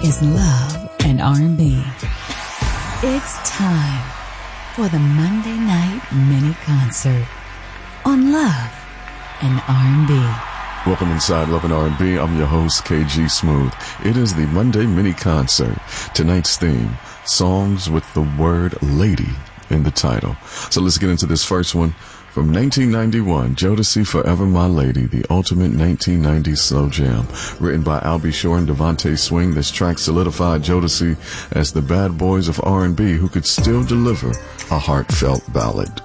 is love and R&B. It's time for the Monday Night Mini Concert on Love and R&B. Welcome inside Love and R&B. I'm your host, KG Smooth. It is the Monday Mini Concert. Tonight's theme, songs with the word lady in the title. So let's get into this first one. From 1991, Jodeci Forever My Lady, the ultimate 1990s slow jam. Written by Al B. Shore and Devontae Swing, this track solidified Jodeci as the bad boys of R&B who could still deliver a heartfelt ballad.